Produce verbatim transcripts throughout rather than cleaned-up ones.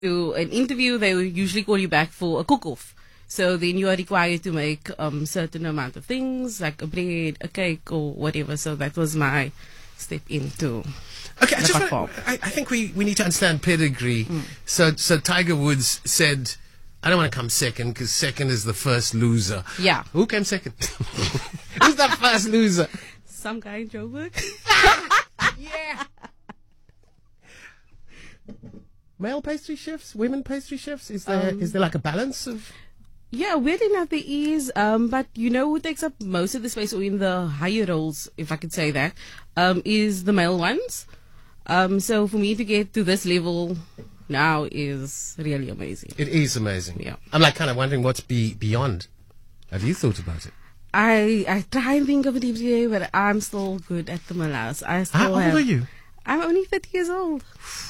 to an interview, they will usually call you back for a cook-off. So then you are required to make um certain amount of things, like a bread, a cake, or whatever. So that was my step into. Okay, I, the just pot wanna, farm. I, I think we, we need to understand pedigree. Mm. So so Tiger Woods said, "I don't want to come second because second is the first loser." Yeah. Who came second? Who's the first loser? Some guy in Joburg. Yeah. Male pastry chefs, women pastry chefs. Is there Um, is there like a balance of? Yeah, weird enough there is, um, but you know who takes up most of the space, or in the higher roles, if I could say that, um, is the male ones. Um, so for me to get to this level now is really amazing. It is amazing. Yeah. I'm like kind of wondering what's be beyond. Have you thought about it? I I try and think of it every day, but I'm still good at the Malas. I still How old have, are you? I'm only thirty years old.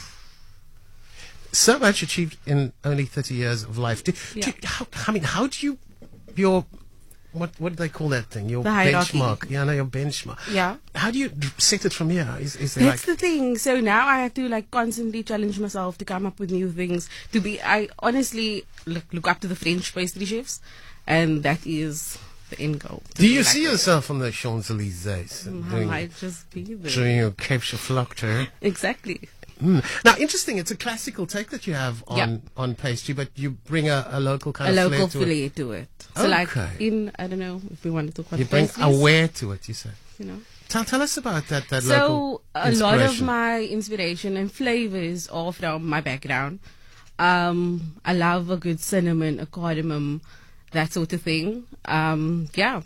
So much achieved in only thirty years of life. Do, do Yeah. you, how, I mean, how do you, your, what what do they call that thing? Your The hierarchy. benchmark. Yeah, no, your benchmark. Yeah. How do you d- set it from here? Is, is there That's like, the thing. So now I have to like constantly challenge myself to come up with new things. To be, I honestly look, look up to the French pastry chefs, and that is the end goal. to do be you like see that. yourself on the Champs-Elysees? and I doing, might just be there. doing your Cape Flocter? Exactly. Mm. Now, interesting, it's a classical take that you have on, Yeah. on pastry, but you bring a, a local kind A of local flair to it. fillet to it. So like Okay. in, I don't know if we want to talk about You bring pastries, aware to it, you say. you know. Tell, tell us about that, that local So a lot of inspiration. my inspiration and flavors are from my background. Um, I love a good cinnamon, a cardamom, that sort of thing. Um, yeah.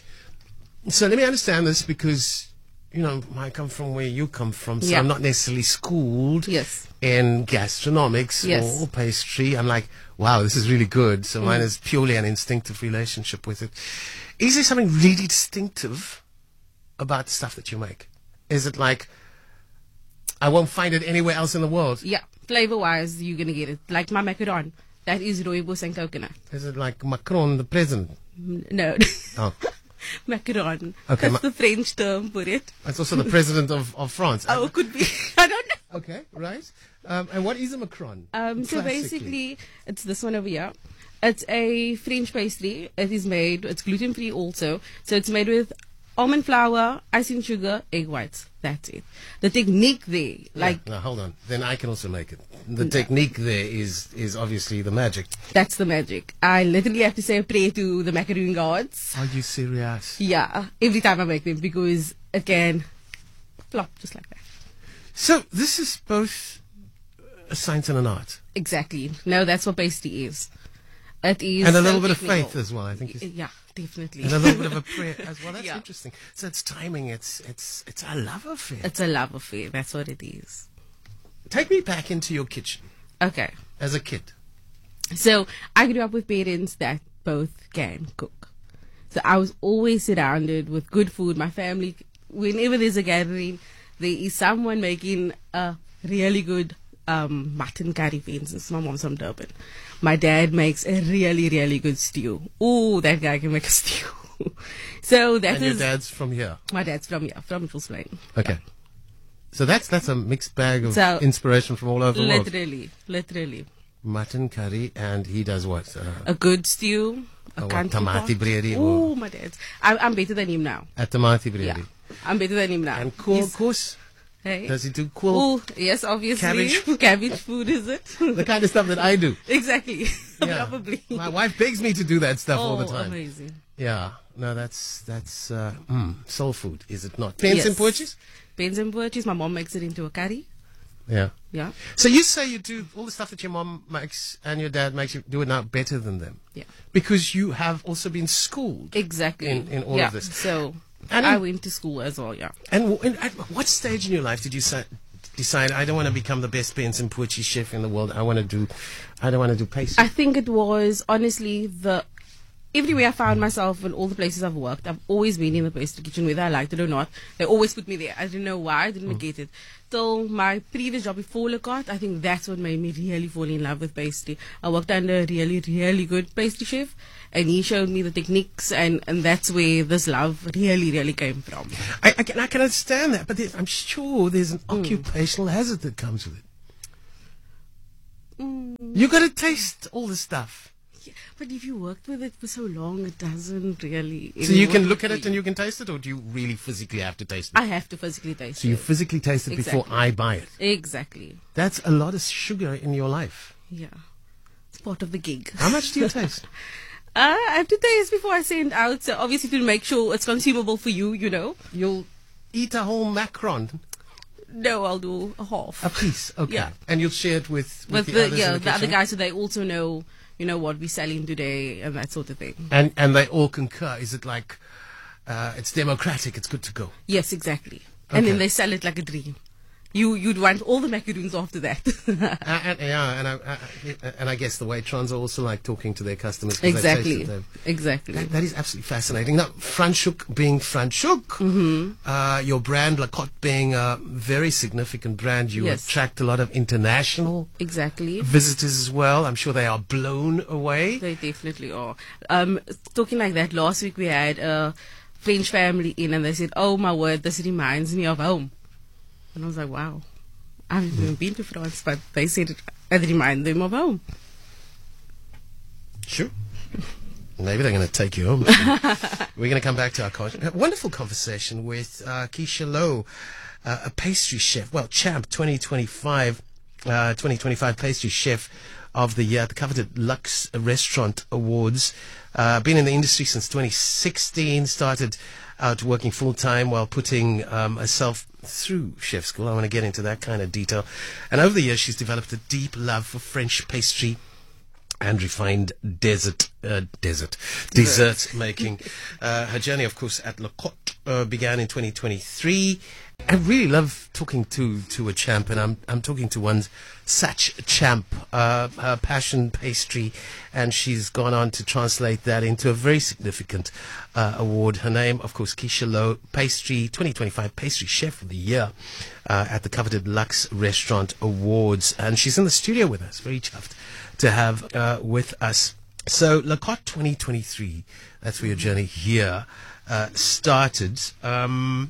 So let me understand this because, you know, I come from where you come from, so Yeah. I'm not necessarily schooled Yes. in gastronomics Yes. or pastry. I'm like, wow, this is really good. So mine is purely an instinctive relationship with it. Is there something really distinctive about the stuff that you make? Is it like, I won't find it anywhere else in the world? Yeah. Flavor wise, you're going to get it. Like my macaron. That is rooibos and coconut. Is it like Macron, the president? Mm, No. Oh, Macaron. Okay, That's ma- the French term for it. it's also the president of, of France. Oh, could be. I don't know. Okay, right. Um, and what is a Macron? Um, so Classically. basically, it's this one over here. It's a French pastry. It is made, it's gluten free also. So it's made with almond flour, icing sugar, egg whites. That's it. The technique there, like, Yeah, no, hold on. Then I can also make it. The technique there is is obviously the magic. that's the magic. I literally have to say a prayer to the macaroon gods. Are you serious? Yeah, every time I make them because it can flop just like that. So this is both a science and an art, Exactly. No, that's what pastry is. It is. and a so little bit of technical. faith as well. I think, you s- Yeah, definitely. and a little bit of a prayer as well. That's Yeah. interesting. So it's timing. It's it's it's a love affair. It's a love affair. That's what it is. Take me back into your kitchen Okay. as a kid. So I grew up with parents that both can cook. So I was always surrounded with good food. My family, whenever there's a gathering, there is someone making a really good um, mutton curry, for instance. My mom's from Durban. My dad makes a really, really good stew. Oh, that guy can make a stew. So that And your is dad's from here. my dad's from here, from Mitchell's Plain. Okay. So that's that's a mixed bag of So, inspiration from all over the world. Literally, literally. Mutton curry, and he does what? Uh, A good stew, a Oh, what, country tamati pot. bready or- Oh, my dad's. I'm, I'm better than him now. at Tamati Brady. Yeah, I'm better than him now. And cool He's- course. Hey. Does he do cool? Oh, yes, obviously. Cabbage? Cabbage food, is it? The kind of stuff that I do. Exactly. Yeah. Probably. My wife begs me to do that stuff all the Oh, time. amazing. Yeah. No, that's that's uh, mm, soul food, is it not? Pens Yes. and porches? Beans and poachis. My mom makes it into a curry. Yeah. Yeah. So you say you do all the stuff that your mom makes and your dad makes, you do it now better than them. Yeah. Because you have also been schooled. Exactly. In- in all of yeah. this. So And I in- went to school as well, yeah. And, w- and at what stage in your life did you sa- decide, I don't want to become the best pens and porches chef in the world. I want to do, I don't want to do pastry. I think it was honestly the everywhere I found myself and all the places I've worked, I've always been in the pastry kitchen, whether I liked it or not. They always put me there. I didn't know why. I didn't Mm. get it. Till my previous job before Lecoq, I think that's what made me really fall in love with pastry. I worked under a really, really good pastry chef, and he showed me the techniques, and, and that's where this love really, really came from. I, I, can, I can understand that, but there's- I'm sure there's an occupational hazard that comes with it. Mm. You got to taste all the stuff. Yeah, but if you worked with it for so long, it doesn't really. So you can look at it and you can taste it, or do you really physically have to taste it? I have to physically taste So it. you physically taste it Exactly. before I buy it. Exactly. That's a lot of sugar in your life. Yeah. It's part of the gig. How much do you taste? Uh, I have to taste before I send out, so obviously to make sure it's consumable for you, you know. You'll eat a whole macron, No, I'll do a half. a piece, okay. Yeah. And you'll share it with, with, With the, the, others yeah, in the, the other kitchen? guys, so they also know, you know, what we're selling today and that sort of thing. And, and they all concur. Is it like, uh, it's democratic, it's good to go? Yes, exactly. And Okay. then they sell it like a dream. You, you'd want all the macaroons after that. Uh, and, yeah, and I, I, and I guess the Waitrons are also like talking to their customers. 'cause they've Exactly. tasted them. Exactly. That, that is absolutely fascinating. Now, Franschhoek being Franschhoek, Mm-hmm. uh, your brand, Lacotte, being a very significant brand, you Yes. attract a lot of international Exactly. visitors as well. I'm sure they are blown away. They definitely are. Um, talking like that, last week we had a French family in and they said, oh my word, this reminds me of home. And I was like, wow. I haven't even been to France, but they said it, it reminded them of home. Sure. Maybe they're going to take you home. We're going to come back to our con- a wonderful conversation with uh, Keisha Lowe, uh, a pastry chef. Well, Champ twenty twenty-five, uh, twenty twenty-five pastry chef of the year, the coveted Lux Restaurant Awards. Uh, been in the industry since twenty sixteen. Started out working full time while putting um, herself through chef school. I want to get into that kind of detail. And over the years, she's developed a deep love for French pastry and refined desert, uh, desert, dessert making. Uh, her journey, of course, at Lacotte uh, began in twenty twenty-three. I really love talking to, to a champ, and I'm I'm talking to one such a champ. Uh, her passion pastry, and she's gone on to translate that into a very significant uh, award. Her name, of course, Keisha Lowe, Pastry twenty twenty-five Pastry Chef of the Year uh, at the coveted Lux Restaurant Awards, and she's in the studio with us. Very chuffed to have uh, with us. So, Lacotte twenty twenty-three, that's where your journey here uh, started. Um,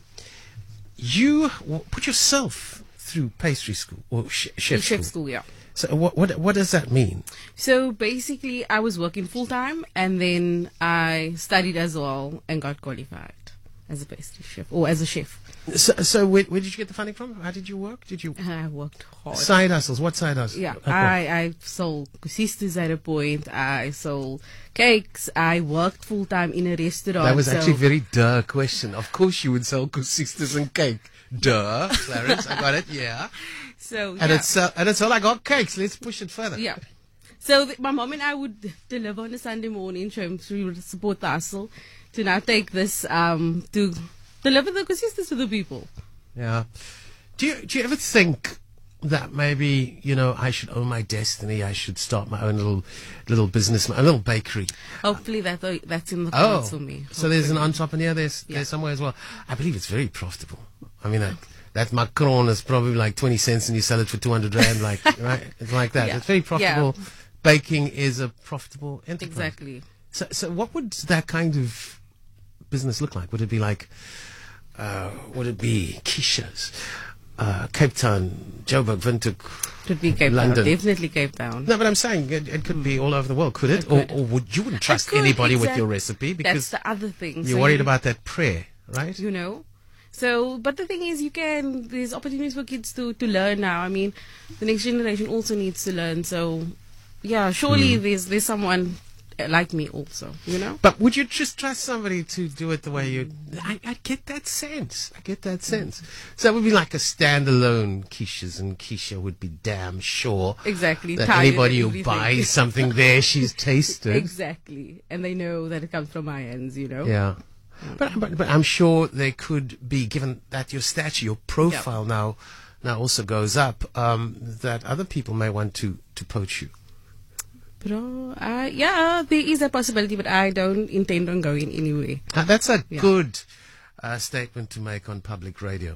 you w- put yourself through pastry school or sh- chef, Chef school. school, yeah. So, what, what what does that mean? So basically, I was working full time and then I studied as well and got qualified as a pastry chef or as a chef. So, so where, where did you get the funding from? How did you work? Did you And I worked hard. side hustles? What side hustles? Yeah, Like what? I, I sold sisters at a point. I sold cakes. I worked full time in a restaurant. That was so actually a very duh question. Of course, you would sell sisters and cake. Duh, Clarence, I got it. Yeah, So and yeah. it's uh, and it's all I got cakes. Let's push it further. Yeah. So th- my mom and I would deliver on a Sunday morning. So we would support the hustle to now take this um to deliver the sisters to the people. Yeah. Do you do you ever think that maybe, you know, I should own my destiny? I should start my own little little business, a little bakery. Hopefully that that's in the Oh, cards for me. so there's an entrepreneur there's Yeah. there's somewhere as well. I believe it's very profitable. I mean, that, that macaron is probably like twenty cents, and you sell it for two hundred rand. Like, right? It's like that. Yeah. It's very profitable. Yeah. Baking is a profitable enterprise. Exactly. So, so what would that kind of business look like? Would it be like, uh, would it be Keisha's, uh, Cape Town, Joburg, Windhoek? Could be Cape London. Town. Definitely Cape Town. No, but I'm saying it, it could be all over the world, could it? It Or, could. or would you wouldn't trust It could, anybody with exact- your recipe because That's the other thing. you're So worried you- about that prayer, right? you know. So, but the thing is, you can, there's opportunities for kids to, to learn now. I mean, the next generation also needs to learn. So, yeah, surely Hmm. there's there's someone like me also, you know? But would you just trust somebody to do it the way you? I, I get that sense. I get that sense. So it would be like a standalone Keisha's, and Keisha would be damn sure Exactly. that tired anybody and who everything. buys something there, she's tasted. Exactly. And they know that it comes from my hands, you know? Yeah. But, but but I'm sure there could be, given that your stature, your profile now now also goes up, um, that other people may want to, to poach you. But, uh, I, yeah, there is a possibility, but I don't intend on going anywhere. Uh, that's a Yeah. good uh, statement to make on public radio.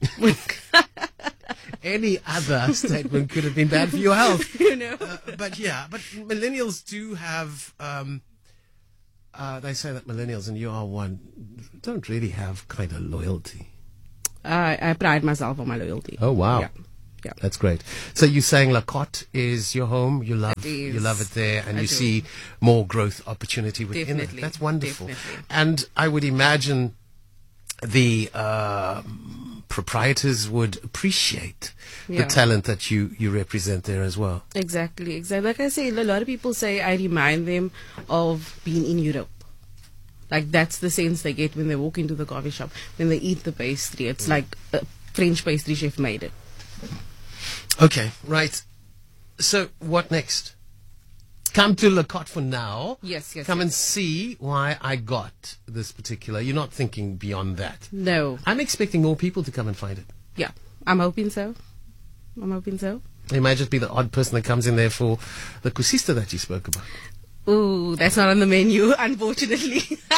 Any other statement could have been bad for your health. You know? Uh, but yeah, but millennials do have. Um, uh, they say that millennials, and you are one, don't really have kind of loyalty. I, I pride myself on my loyalty. Oh wow! Yeah. Yeah. That's great. So you're saying La Cotte is your home. You love It is. you love it there, and I you do. see more growth opportunity within Definitely. it. That's wonderful. Definitely. And I would imagine the uh, proprietors would appreciate the Yeah. talent that you, you represent there as well. Exactly, exactly. Like I say, a lot of people say I remind them of being in Europe. Like that's the sense they get when they walk into the coffee shop, when they eat the pastry. It's like a French pastry chef made it. Okay, right. So what next? Come to Le Cotte for now. Yes, yes. Come yes. and see why I got this particular. You're not thinking beyond that. No. I'm expecting more people to come and find it. Yeah, I'm hoping so. I'm hoping so. They may just be the odd person that comes in there for the kusista that you spoke about. Ooh, that's not on the menu, unfortunately.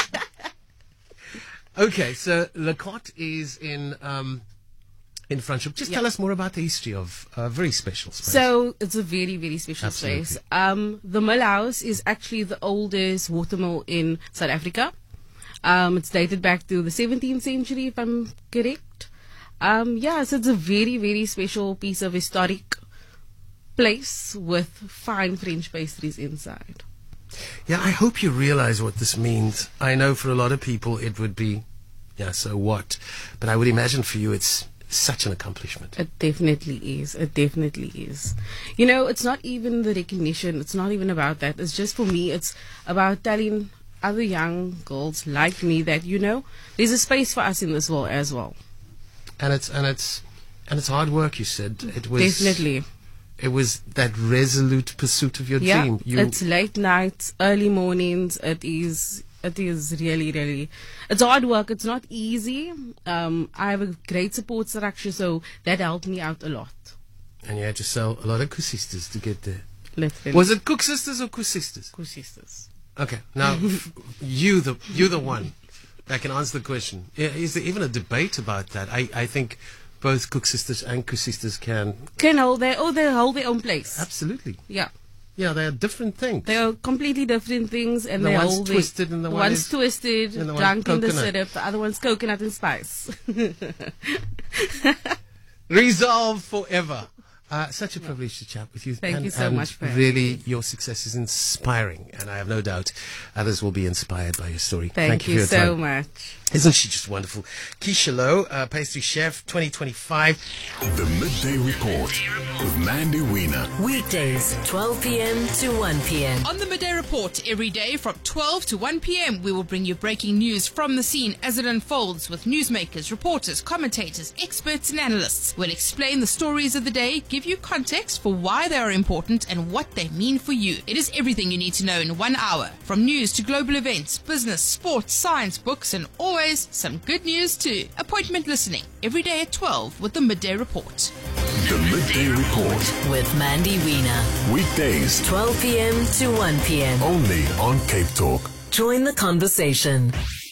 Okay, so Le Cotte is in um, in Franschhoek. Just Yeah. tell us more about the history of a very special space. So it's a very, very special Absolutely. space. Um, the Mill House is actually the oldest watermill in South Africa. Um, it's dated back to the seventeenth century, if I'm correct. Um, yeah, so it's a very, very special piece of historic place with fine French pastries inside. Yeah, I hope you realize what this means. I know for a lot of people it would be, yeah, so what? But I would imagine for you it's such an accomplishment. It definitely is. It definitely is. You know, it's not even the recognition. It's not even about that. It's just for me, it's about telling other young girls like me that, you know, there's a space for us in this world as well. And it's and it's and it's hard work, you said. It was Definitely. It was that resolute pursuit of your Yeah. dream. You It's late nights, early mornings. It is. It is really, really. It's hard work. It's not easy. Um, I have a great support structure, so that helped me out a lot. and you had to sell a lot of kusistas to get there. Literally. Was it cook sisters or kusistas? Cool sisters. Okay, now f- you the you the one that can answer the question. I- Is there even a debate about that? I, I think both cook sisters and kusistas can Can hold their oh they hold their own place. absolutely. Yeah. Yeah, they are different things. They are completely different things, and The they one's all twisted and the one one's is- twisted, and the one's drunk in the coconut. syrup. The other one's coconut and spice. Resolve forever. Uh, such a privilege to chat with you. Thank and, you so and much for having really, your success is inspiring, and I have no doubt others will be inspired by your story. Thank, you, you, for your so time. much. Isn't she just wonderful? Keisha Lowe, uh, pastry chef, twenty twenty-five. The Midday Report with Mandy Wiener. Weekdays, twelve p.m. to one p.m. On the Midday Report, every day from twelve to one p.m, we will bring you breaking news from the scene as it unfolds with newsmakers, reporters, commentators, experts and analysts. We'll explain the stories of the day, give you context for why they are important and what they mean for you. It is everything you need to know in one hour. From news to global events, business, sports, science, books and always some good news too. Appointment listening every day at twelve with the Midday Report. The Midday Report. With Mandy Wiener. Weekdays twelve p.m. to one p.m. only on Cape Talk. Join the conversation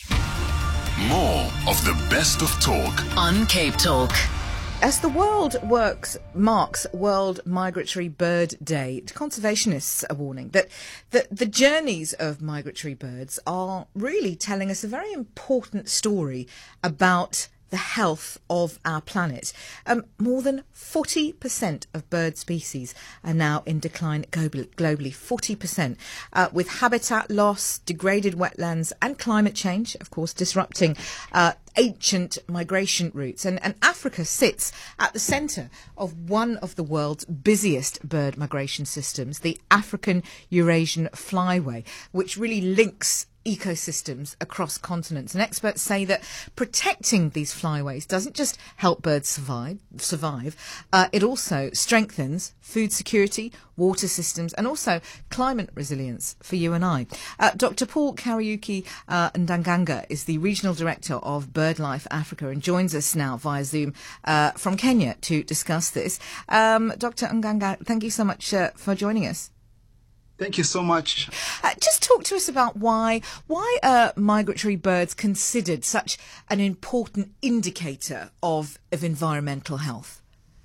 More of the best of talk. on Cape Talk. As the world works marks World Migratory Bird Day, conservationists are warning that the, the journeys of migratory birds are really telling us a very important story about the health of our planet. Um, more than forty percent of bird species are now in decline globally, globally forty percent, uh, with habitat loss, degraded wetlands and climate change, of course, disrupting uh, ancient migration routes. And, and Africa sits at the centre of one of the world's busiest bird migration systems, the African Eurasian Flyway, which really links ecosystems across continents. And experts say that protecting these flyways doesn't just help birds survive, survive uh, it also strengthens food security, water systems and also climate resilience for you and I. Uh, Doctor Paul Kariuki uh, Ndanganga is the Regional Director of BirdLife Africa and joins us now via Zoom uh, from Kenya to discuss this. Um, Doctor Ndanganga, thank you so much uh, for joining us. Thank you so much. Uh, just talk to us about why why are migratory birds considered such an important indicator of, of environmental health?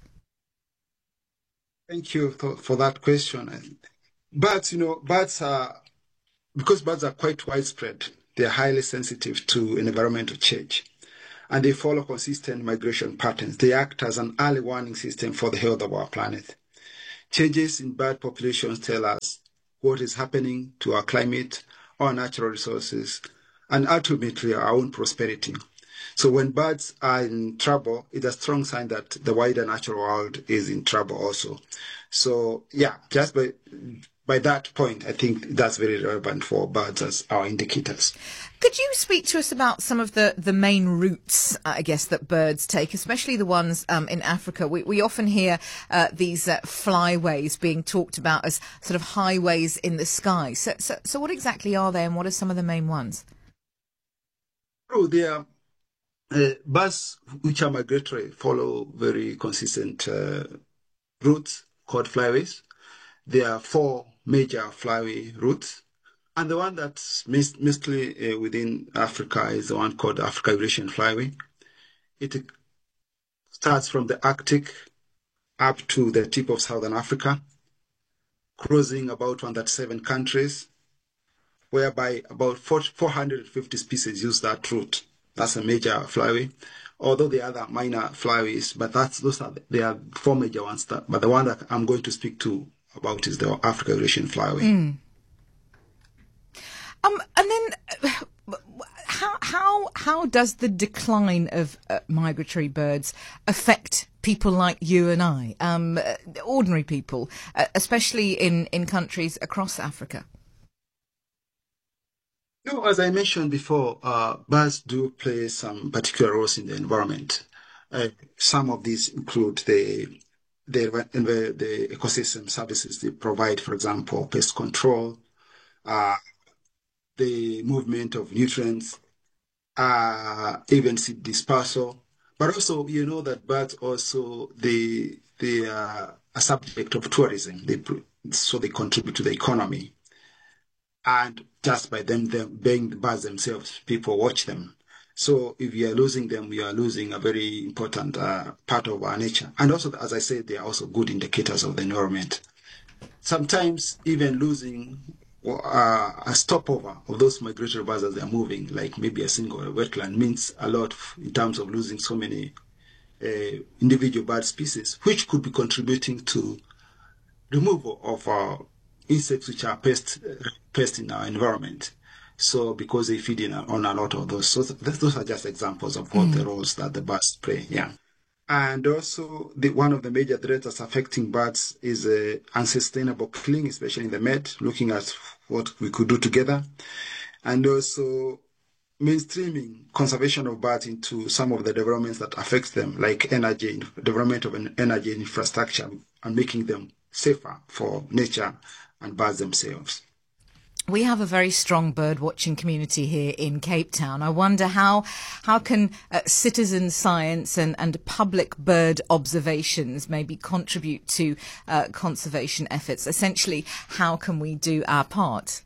Thank you for, for that question. And birds, you know, birds are, because birds are quite widespread, they're highly sensitive to environmental change. and they follow consistent migration patterns. They act as an early warning system for the health of our planet. Changes in bird populations tell us what is happening to our climate, our natural resources, and ultimately our own prosperity. So when birds are in trouble, it's a strong sign that the wider natural world is in trouble also. So yeah, just by by that point, I think that's very relevant for birds as our indicators. Could you speak to us about some of the, the main routes, uh, I guess, that birds take, especially the ones um, in Africa? We, we often hear uh, these uh, flyways being talked about as sort of highways in the sky. So, so, so what exactly are they, and what are some of the main ones? Oh, they are uh, birds which are migratory, follow very consistent uh, routes called flyways. There are four major flyway routes. And the one that's mostly uh, within Africa is the one called Africa Eurasian Flyway. It starts from the Arctic up to the tip of Southern Africa, crossing about one hundred thirty-seven countries, whereby about four hundred fifty species use that route. That's a major flyway. Although there are other minor flyways, but that's those are there are four major ones. That, but the one that I'm going to speak to about is the Africa Eurasian Flyway. Mm. Um, and then, uh, how how how does the decline of uh, migratory birds affect people like you and I, um, uh, ordinary people, uh, especially in, in countries across Africa? No, as I mentioned before, uh, birds do play some particular roles in the environment. Uh, some of these include the the, the the ecosystem services they provide, for example, pest control, uh, the movement of nutrients, uh, even seed dispersal. But also, you know that birds also they they are a subject of tourism. They so they contribute to the economy, and just by them, them being the birds themselves, people watch them. So if you are losing them, you are losing a very important uh, part of our nature. And also, as I said, they are also good indicators of the environment. Sometimes even losing uh, a stopover of those migratory birds as they are moving, like maybe a single wetland, means a lot in terms of losing so many uh, individual bird species, which could be contributing to removal of uh, insects which are pests pest in our environment. So because they feed in on a lot of those. So those are just examples of what mm. the roles that the birds play. Yeah. And also the, one of the major threats that's affecting birds is uh, unsustainable killing, especially in the Med, looking at what we could do together. And also mainstreaming conservation of birds into some of the developments that affect them, like energy, development of an energy infrastructure, and making them safer for nature and birds themselves. We have a very strong bird watching community here in Cape Town. I wonder how how can uh, citizen science and, and public bird observations maybe contribute to uh, conservation efforts? Essentially, how can we do our part?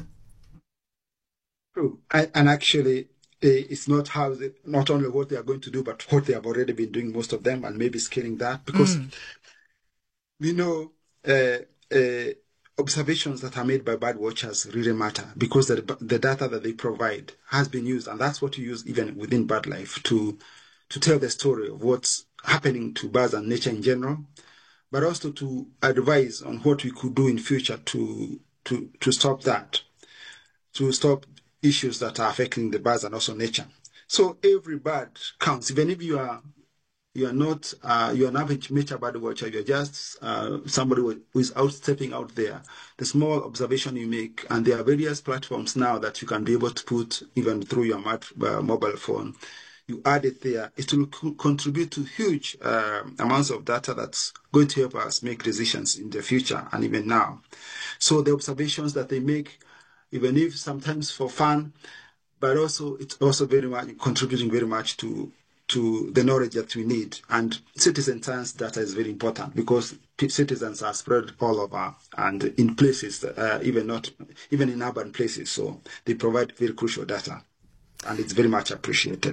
True. I, and actually, it's not how they, not only what they are going to do, but what they have already been doing, most of them, and maybe scaling that. Because mm. we know uh, uh, observations that are made by bird watchers really matter, because the, the data that they provide has been used, and that's what you use even within BirdLife to to tell the story of what's happening to birds and nature in general, but also to advise on what we could do in future to to to stop that, to stop issues that are affecting the birds and also nature. So every bird counts, even if you are You are not, uh, you're an average nature bird watcher, you're just uh, somebody who is out stepping out there. The small observation you make, and there are various platforms now that you can be able to put even through your uh, mobile phone. You add it there, it will co- contribute to huge uh, amounts of data that's going to help us make decisions in the future and even now. So the observations that they make, even if sometimes for fun, but also it's also very much contributing very much to to the knowledge that we need. And citizen science data is very important, because citizens are spread all over and in places, uh, even not even in urban places. So they provide very crucial data, and it's very much appreciated.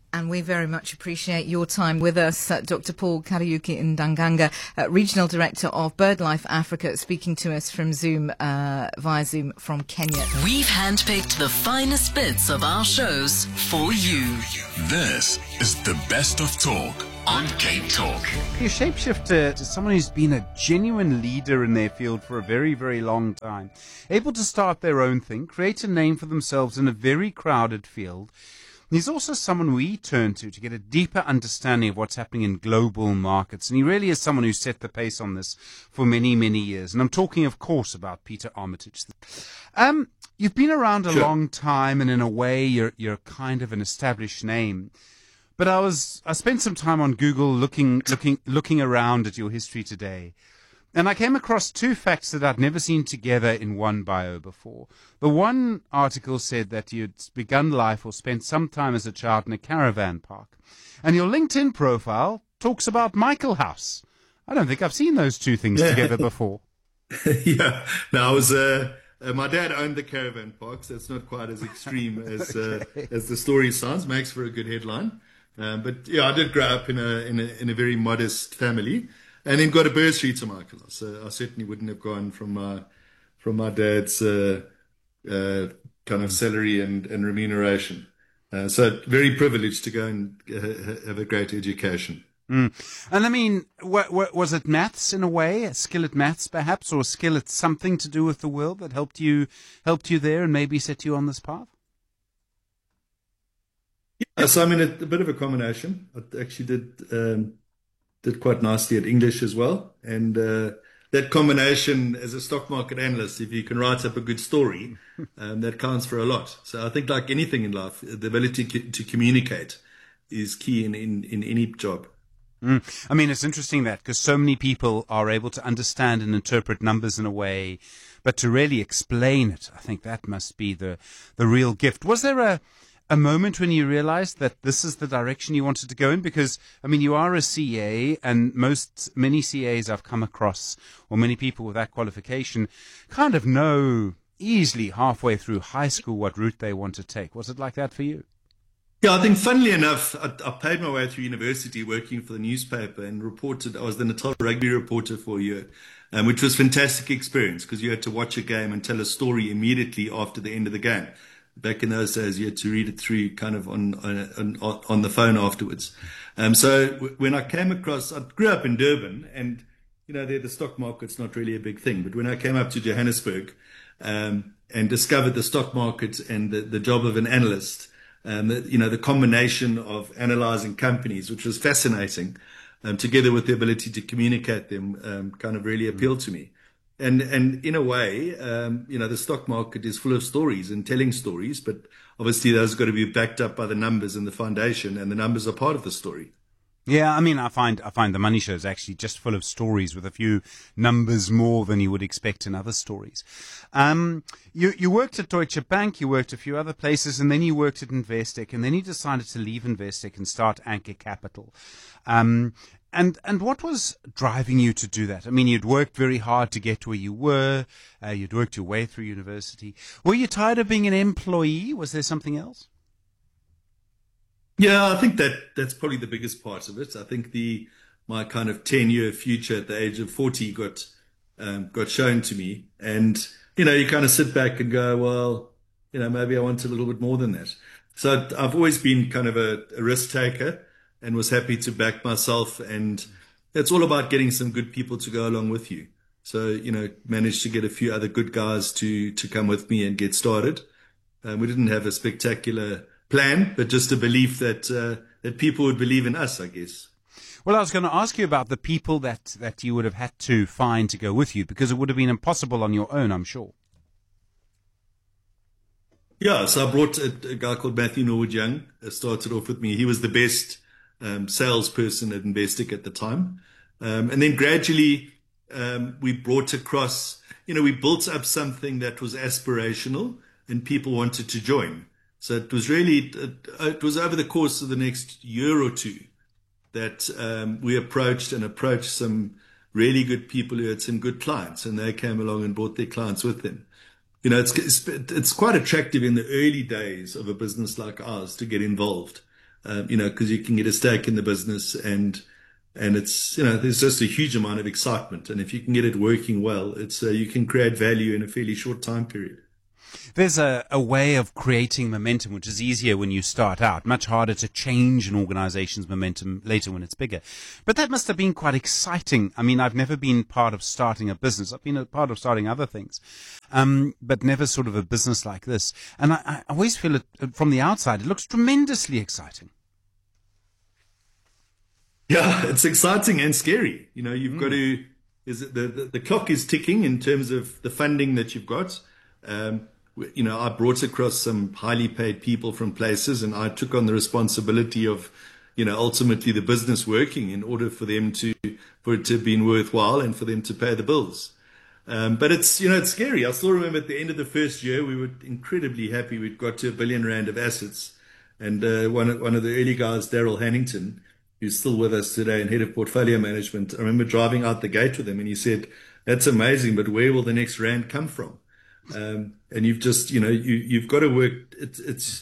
And we very much appreciate your time with us, uh, Doctor Paul Kariuki Ndanganga, uh, Regional Director of BirdLife Africa, speaking to us from Zoom, uh, via Zoom from Kenya. We've handpicked the finest bits of our shows for you. This is the best of talk on Cape Talk. Your shapeshifter is someone who's been a genuine leader in their field for a very, very long time, able to start their own thing, create a name for themselves in a very crowded field. He's also someone we turn to to get a deeper understanding of what's happening in global markets. And he really is someone who set the pace on this for many, many years. And I'm talking, of course, about Peter Armitage. Um, you've been around a Sure. long time, and in a way, you're you're kind of an established name. But I was I spent some time on Google looking looking looking around at your history today. And I came across two facts that I'd never seen together in one bio before. The one article said that you'd begun life or spent some time as a child in a caravan park. And your LinkedIn profile talks about Michael House. I don't think I've seen those two things together before. Yeah, no, I was. Uh, uh, my dad owned the caravan park, so it's not quite as extreme as uh, as the story sounds. Makes for a good headline. Um, but yeah, I did grow up in a in a in a very modest family. And then got a bursary to Michael. So I certainly wouldn't have gone from my from my dad's uh, uh, kind of salary and, and remuneration. Uh, so very privileged to go and uh, have a great education. Mm. And I mean, wh- wh- was it maths in a way, a skill at maths perhaps, or a skill at something to do with the world that helped you helped you there and maybe set you on this path? Yeah, so I mean, a, a bit of a combination. I actually did. Um, Did quite nicely at English as well. And uh, that combination as a stock market analyst, if you can write up a good story, um, that counts for a lot. So I think like anything in life, the ability to communicate is key in, in, in any job. Mm. I mean, it's interesting that because so many people are able to understand and interpret numbers in a way, but to really explain it, I think that must be the, the real gift. Was there a... A moment when you realized that this is the direction you wanted to go in? Because, I mean, you are a C A, and most, many C As I've come across, or many people with that qualification, kind of know easily halfway through high school what route they want to take. Was it like that for you? Yeah, I think funnily enough, I, I paid my way through university working for the newspaper and reported, I was the Natal rugby reporter for a year, um, which was a fantastic experience because you had to watch a game and tell a story immediately after the end of the game. Back in those days, you had to read it through kind of on on, on the phone afterwards. Um, so w- when I came across, I grew up in Durban, and you know, there the stock market's not really a big thing. But when I came up to Johannesburg um, and discovered the stock market and the, the job of an analyst, um, the, you know, the combination of analyzing companies, which was fascinating, um, together with the ability to communicate them, um, kind of really appealed to me. And and in a way, um, you know, the stock market is full of stories and telling stories, but obviously those have got to be backed up by the numbers and the foundation, and the numbers are part of the story. Yeah, I mean, I find I find the Money Show is actually just full of stories with a few numbers more than you would expect in other stories. Um, you you worked at Deutsche Bank, you worked a few other places, and then you worked at Investec, and then you decided to leave Investec and start Anchor Capital. Um, And and what was driving you to do that? I mean, you'd worked very hard to get where you were. Uh, you'd worked your way through university. Were you tired of being an employee? Was there something else? Yeah, I think that that's probably the biggest part of it. I think the my kind of ten-year future at the age of forty got um, got shown to me, and you know, you kind of sit back and go, well, you know, maybe I want a little bit more than that. So I've always been kind of a, a risk taker, and was happy to back myself. And it's all about getting some good people to go along with you. So, you know, managed to get a few other good guys to, to come with me and get started. Um, we didn't have a spectacular plan, but just a belief that, uh, that people would believe in us, I guess. Well, I was going to ask you about the people that, that you would have had to find to go with you, because it would have been impossible on your own, I'm sure. Yeah, so I brought a, a guy called Matthew Norwood Young, uh, started off with me. He was the best Um, salesperson at Investec at the time. Um, and then gradually, um, we brought across, you know, we built up something that was aspirational and people wanted to join. So it was really, uh, it was over the course of the next year or two that um, we approached and approached some really good people who had some good clients, and they came along and brought their clients with them. You know, it's, it's, it's quite attractive in the early days of a business like ours to get involved. uh, you know, because you can get a stake in the business, and and it's, you know, there's just a huge amount of excitement. And if you can get it working well, it's uh, you can create value in a fairly short time period. There's a, a way of creating momentum which is easier when you start out, much harder to change an organization's momentum later when it's bigger. But that must have been quite exciting. I mean, I've never been part of starting a business. I've been a part of starting other things, um, but never sort of a business like this. And I, I always feel it from the outside, it looks tremendously exciting. Yeah, it's exciting and scary. You know, you've mm. got to, is it the, the, the clock is ticking in terms of the funding that you've got. Um, you know, I brought across some highly paid people from places, and I took on the responsibility of, you know, ultimately the business working in order for them to, for it to have been worthwhile and for them to pay the bills. Um, but it's, you know, it's scary. I still remember at the end of the first year, we were incredibly happy. We'd got to a billion rand of assets. And uh, one, of, one of the early guys, Daryl Hannington, who's still with us today and head of portfolio management, I remember driving out the gate with him, and he said, "That's amazing, but where will the next rand come from?" Um, and you've just, you know, you, you've got to work. It's, it's,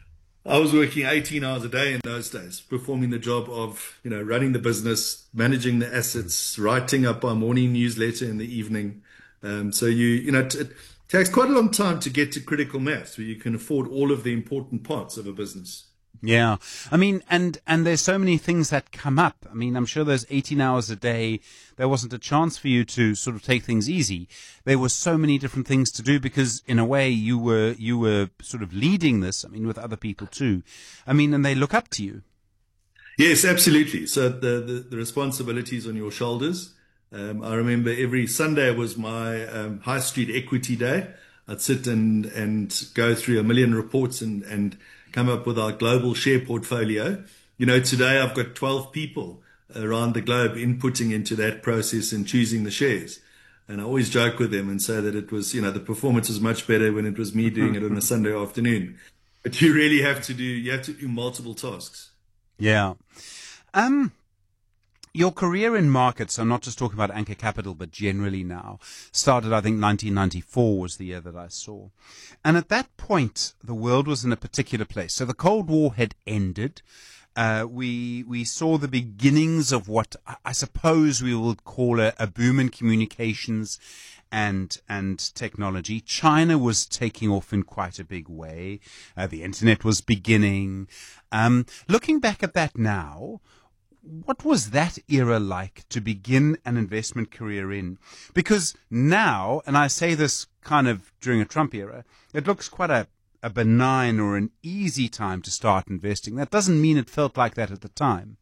I was working eighteen hours a day in those days, performing the job of, you know, running the business, managing the assets, writing up our morning newsletter in the evening. Um, so you, you know, t- it takes quite a long time to get to critical mass where you can afford all of the important parts of a business. Yeah. I mean, and, and there's so many things that come up. I mean, I'm sure those eighteen hours a day, there wasn't a chance for you to sort of take things easy. There were so many different things to do because in a way you were, you were sort of leading this. I mean, with other people too. I mean, and they look up to you. Yes, absolutely. So the, the, the responsibilities on your shoulders. Um, I remember every Sunday was my um, high street equity day. I'd sit and, and go through a million reports and, and, come up with our global share portfolio. You know, today I've got twelve people around the globe inputting into that process and choosing the shares. And I always joke with them and say that it was, you know, the performance was much better when it was me doing it on a Sunday afternoon. But you really have to do, you have to do multiple tasks. Yeah. Um, Your career in markets, I'm not just talking about Anchor Capital, but generally now, started, I think, nineteen ninety-four was the year that I saw. And at that point, the world was in a particular place. So the Cold War had ended. Uh, we we saw the beginnings of what I suppose we would call a, a boom in communications and and technology. China was taking off in quite a big way. Uh, the internet was beginning. Um, looking back at that now, what was that era like to begin an investment career in? Because now, and I say this kind of during a Trump era, it looks quite a, a benign or an easy time to start investing. That doesn't mean it felt like that at the time.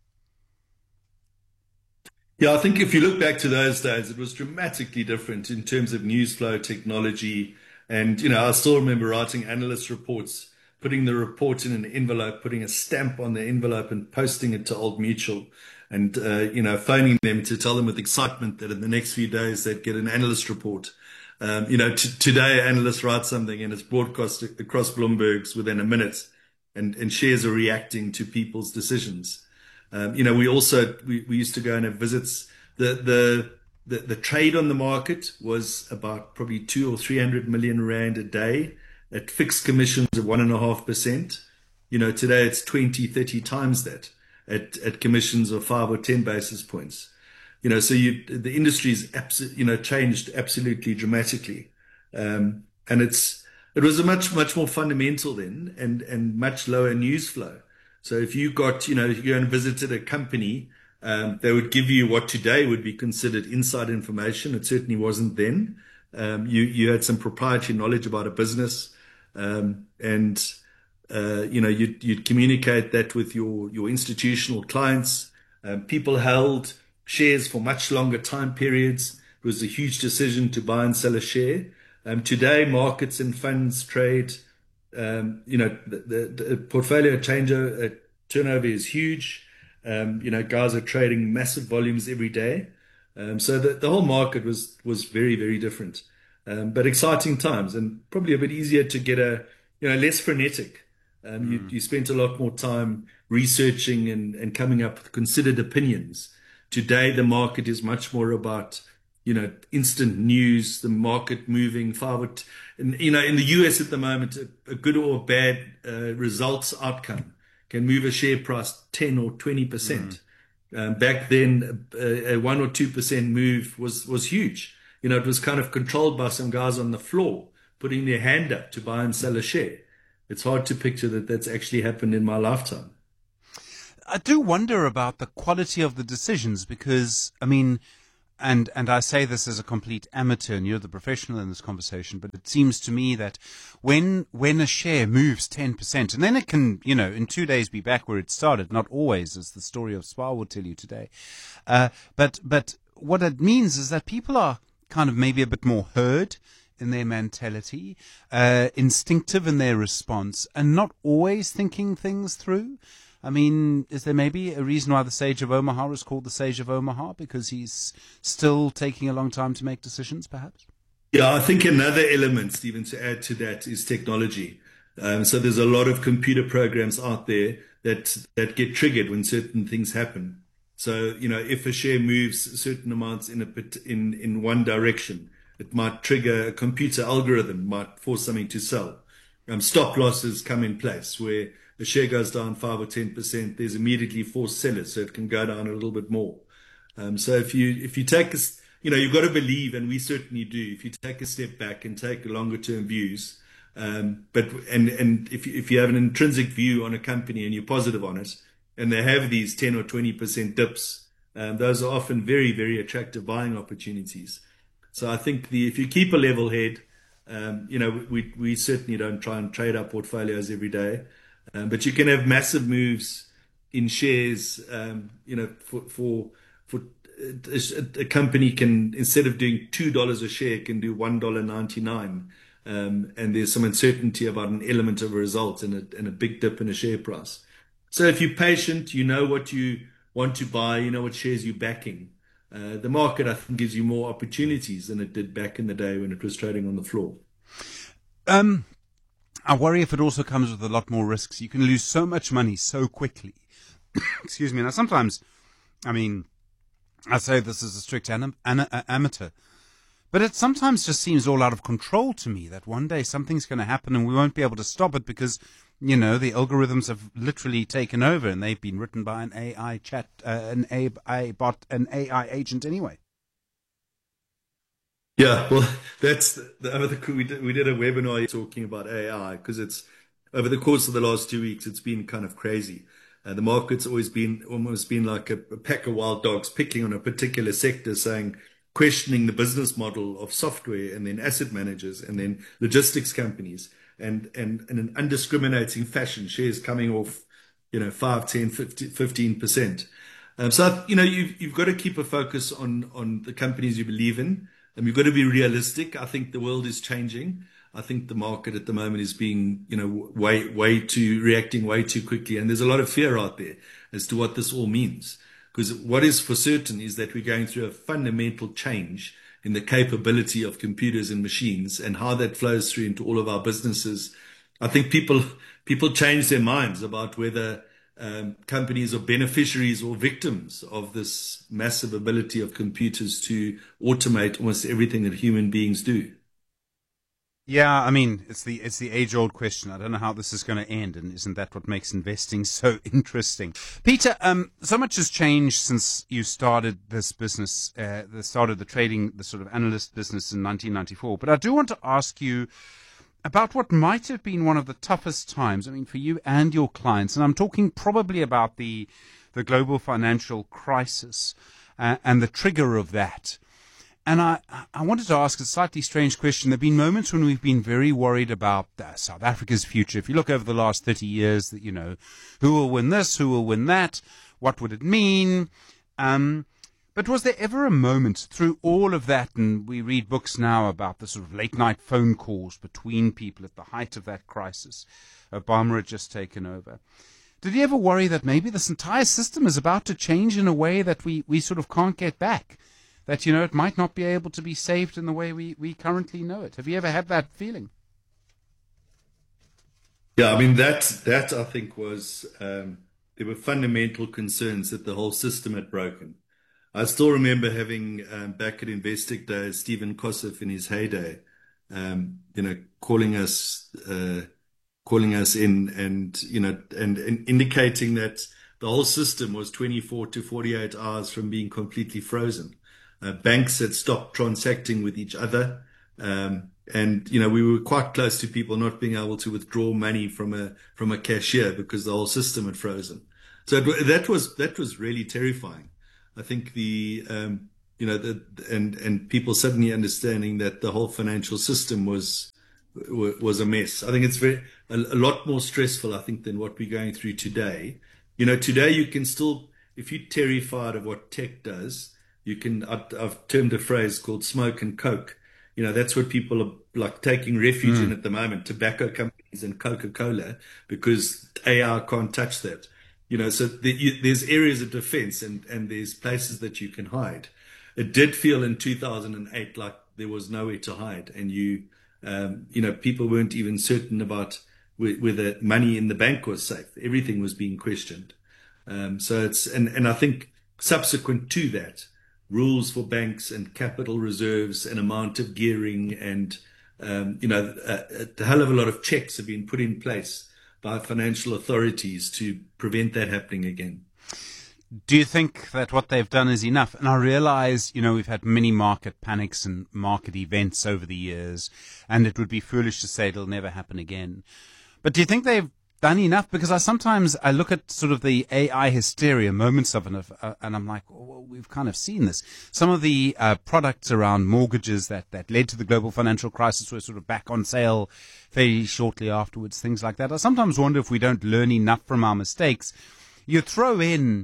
Yeah, I think if you look back to those days, it was dramatically different in terms of news flow, technology. And, you know, I still remember writing analyst reports, putting the report in an envelope, putting a stamp on the envelope and posting it to Old Mutual and, uh, you know, phoning them to tell them with excitement that in the next few days they'd get an analyst report. Um, you know, t- today analysts write something and it's broadcast across Bloomberg's within a minute and, and shares are reacting to people's decisions. Um, you know, we also, we, we used to go and have visits. The, the, the, the trade on the market was about probably two or three hundred million rand a day at fixed commissions of one and a half percent. You know, today it's twenty, thirty times that at, at commissions of five or ten basis points. You know, so you, the industry's abso- you know, changed absolutely dramatically. Um, and it's, it was a much, much more fundamental then and, and much lower news flow. So if you got, you know, if you go and visited a company, um, they would give you what today would be considered inside information. It certainly wasn't then. Um, you, you had some proprietary knowledge about a business. Um, and, uh, you know, you'd, you'd communicate that with your, your institutional clients. Um, people held shares for much longer time periods. It was a huge decision to buy and sell a share. Um, today, markets and funds trade, um, you know, the, the, the portfolio changer uh, turnover is huge. Um, you know, guys are trading massive volumes every day. Um, so the, the whole market was, was very, very different. Um, but exciting times and probably a bit easier to get a, you know, less frenetic. Um, mm. you, you spent a lot more time researching and, and coming up with considered opinions. Today, the market is much more about, you know, instant news, the market moving forward. And, you know, in the U S at the moment, a, a good or bad uh, results outcome can move a share price ten or twenty percent. Mm. Um, back then, a, a one or two percent move was, was huge. You know, it was kind of controlled by some guys on the floor putting their hand up to buy and sell a share. It's hard to picture that that's actually happened in my lifetime. I do wonder about the quality of the decisions because, I mean, and and I say this as a complete amateur, and you're the professional in this conversation, but it seems to me that when when a share moves ten percent, and then it can, you know, in two days be back where it started, not always, as the story of Spar will tell you today. Uh, but but what it means is that people are kind of maybe a bit more herd in their mentality, uh, instinctive in their response, and not always thinking things through. I mean, is there maybe a reason why the Sage of Omaha is called the Sage of Omaha? Because he's still taking a long time to make decisions, perhaps? Yeah, I think another element, Stephen, to add to that is technology. Um, so there's a lot of computer programs out there that that get triggered when certain things happen. So, you know, if a share moves certain amounts in a in, in one direction, it might trigger a computer algorithm, might force something to sell. Um, stop losses come in place where the share goes down five or ten percent. There's immediately forced sellers, so it can go down a little bit more. Um, so if you if you take a, you know, you've got to believe, and we certainly do. If you take a step back and take longer term views, um, but and and if you, if you have an intrinsic view on a company and you're positive on it, and they have these ten or twenty percent dips, um, those are often very very attractive buying opportunities. So I think the if you keep a level head, um, you know, we we certainly don't try and trade our portfolios every day, um, but you can have massive moves in shares. Um, you know, for for for a, a company can, instead of doing two dollars a share, can do one dollar ninety nine, um, and there's some uncertainty about an element of a result and a and a big dip in a share price. So if you're patient, you know what you want to buy, you know what shares you're backing. Uh, the market, I think, gives you more opportunities than it did back in the day when it was trading on the floor. Um, I worry if it also comes with a lot more risks. You can lose so much money so quickly. Excuse me. Now, sometimes, I mean, I say this as a strict anim- an- amateur, but it sometimes just seems all out of control to me that one day something's going to happen and we won't be able to stop it because, you know, the algorithms have literally taken over and they've been written by an A I chat, uh, an A I bot, an A I agent anyway. Yeah, well, that's the, the other, we did, we did a webinar talking about A I because it's over the course of the last two weeks, it's been kind of crazy. Uh, the market's always been almost been like a, a pack of wild dogs picking on a particular sector, saying, questioning the business model of software and then asset managers and then logistics companies. And, and, and in an undiscriminating fashion, shares coming off, you know, five, ten, fifteen percent. Um, so, you know, you've, you've got to keep a focus on, on the companies you believe in. And you've got to be realistic. I think the world is changing. I think the market at the moment is being, you know, way, way too, reacting way too quickly. And there's a lot of fear out there as to what this all means. Because what is for certain is that we're going through a fundamental change in the capability of computers and machines and how that flows through into all of our businesses. I think people people change their minds about whether um, companies are beneficiaries or victims of this massive ability of computers to automate almost everything that human beings do. Yeah, I mean, it's the it's the age-old question. I don't know how this is going to end, and isn't that what makes investing so interesting? Peter, um, so much has changed since you started this business, uh, the started the trading, the sort of analyst business in nineteen ninety-four. But I do want to ask you about what might have been one of the toughest times, I mean, for you and your clients. And I'm talking probably about the the global financial crisis uh, and the trigger of that. And I, I wanted to ask a slightly strange question. There have been moments when we've been very worried about uh, South Africa's future. If you look over the last thirty years, that you know, who will win this, who will win that, what would it mean? Um, but was there ever a moment through all of that, and we read books now about the sort of late-night phone calls between people at the height of that crisis, Obama had just taken over. Did you ever worry that maybe this entire system is about to change in a way that we, we sort of can't get back? That, you know, it might not be able to be saved in the way we, we currently know it. Have you ever had that feeling? Yeah, I mean, that, that I think was, um, there were fundamental concerns that the whole system had broken. I still remember having, um, back at Investec Day, Stephen Kossef in his heyday, um, you know, calling us, uh, calling us in and, you know, and, and indicating that the whole system was twenty-four to forty-eight hours from being completely frozen. Uh, banks had stopped transacting with each other. Um, and, you know, we were quite close to people not being able to withdraw money from a, from a cashier because the whole system had frozen. So it, that was, that was really terrifying. I think the, um, you know, the, and, and people suddenly understanding that the whole financial system was, was a mess. I think it's very, a, a lot more stressful, I think, than what we're going through today. You know, today you can still, if you're terrified of what tech does, you can, I've, I've termed a phrase called smoke and coke. You know, that's what people are like taking refuge mm. in at the moment, tobacco companies and Coca-Cola, because A I can't touch that. You know, so the, you, there's areas of defense and, and there's places that you can hide. It did feel in two thousand eight like there was nowhere to hide. And you, um, you know, people weren't even certain about whether money in the bank was safe. Everything was being questioned. Um, so it's, and, and I think subsequent to that, rules for banks and capital reserves and amount of gearing and, um, you know, a, a hell of a lot of checks have been put in place by financial authorities to prevent that happening again. Do you think that what they've done is enough? And I realize, you know, we've had many market panics and market events over the years, and it would be foolish to say it'll never happen again. But do you think they've done enough? Because I sometimes I look at sort of the A I hysteria, moments of it, uh, and I'm like, oh, well, we've kind of seen this. Some of the uh, products around mortgages that, that led to the global financial crisis were sort of back on sale very shortly afterwards, things like that. I sometimes wonder if we don't learn enough from our mistakes. You throw in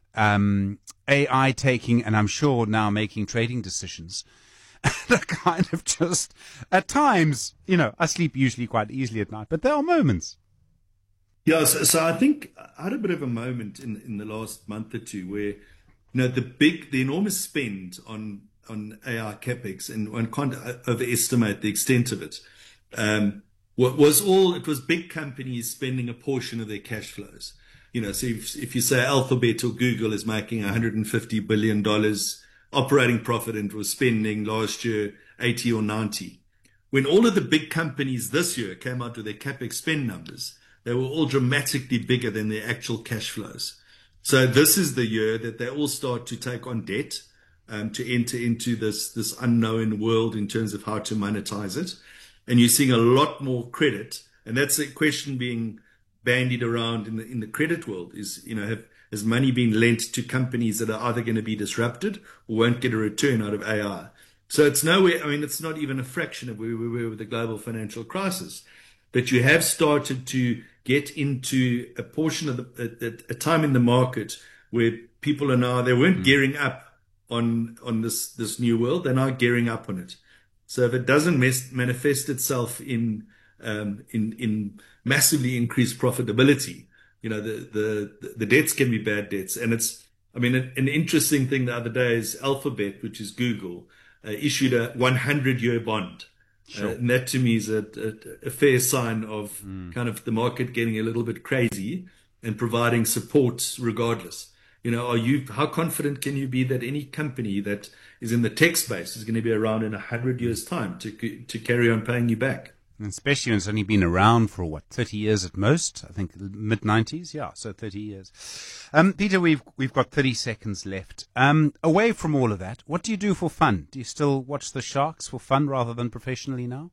um, A I taking, and I'm sure now making trading decisions, and I kind of just, at times, you know, I sleep usually quite easily at night, but there are moments. Yeah, so, so I think I had a bit of a moment in, in the last month or two where, you know, the big, the enormous spend on, on A I capex, and one can't overestimate the extent of it, um, was all, it was big companies spending a portion of their cash flows. You know, so if, if you say Alphabet or Google is making one hundred fifty billion dollars operating profit and was spending last year eighty or ninety, when all of the big companies this year came out with their capex spend numbers, they were all dramatically bigger than their actual cash flows. So this is the year that they all start to take on debt um, to enter into this, this unknown world in terms of how to monetize it. And you're seeing a lot more credit. And that's a question being bandied around in the, in the credit world is, you know, have, has money been lent to companies that are either going to be disrupted or won't get a return out of A I? So it's nowhere, I mean, it's not even a fraction of where we were with the global financial crisis. But you have started to get into a portion of the, a, a time in the market where people are now, they weren't mm. gearing up on, on this, this new world. They're now gearing up on it. So if it doesn't mes- manifest itself in, um, in, in massively increased profitability, you know, the, the, the debts can be bad debts. And it's, I mean, an, an interesting thing the other day is Alphabet, which is Google, uh, issued a one hundred year bond. Sure. Uh, and that to me is a, a, a fair sign of mm. kind of the market getting a little bit crazy and providing support regardless. You know, are you, how confident can you be that any company that is in the tech space is going to be around in a hundred years time to, to carry on paying you back? And especially when it's only been around for, what, thirty years at most? I think mid nineties. Yeah, so thirty years. Um, Peter, we've we've got thirty seconds left. Um, away from all of that, what do you do for fun? Do you still watch the Sharks for fun rather than professionally now?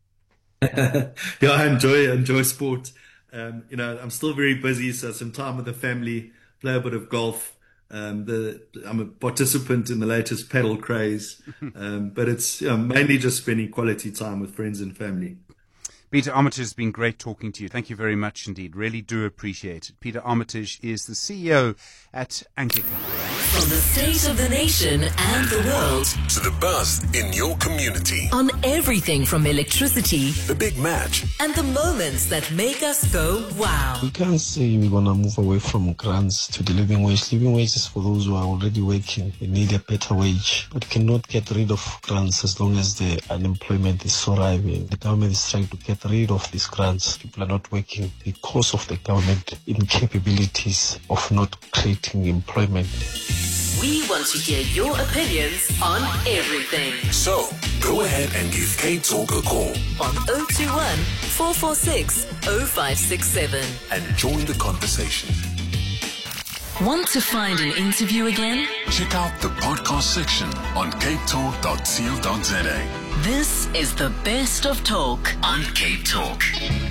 Yeah, I enjoy enjoy sport. Um, you know, I'm still very busy, so some time with the family, play a bit of golf. Um, the, I'm a participant in the latest paddle craze, um, but it's you know, mainly just spending quality time with friends and family. Peter Armitage, has been great talking to you. Thank you very much indeed. Really do appreciate it. Peter Armitage is the C E O at Anchor Club. From the state of the nation and the world to the buzz in your community. On everything from electricity, the big match, and the moments that make us go wow. We can't say we're going to move away from grants to the living wage. Living wage is for those who are already working. They need a better wage. But you cannot get rid of grants as long as the unemployment is soaring. The government is trying to get rid of these grants. People are not working because of the government incapabilities of not creating employment. We want to hear your opinions on everything. So, go ahead and give Cape Talk a call On oh two one, four four six, oh five six seven. and join the conversation. Want to find an interview again? Check out the podcast section on cape talk dot co dot za. This is the best of talk on Cape Talk.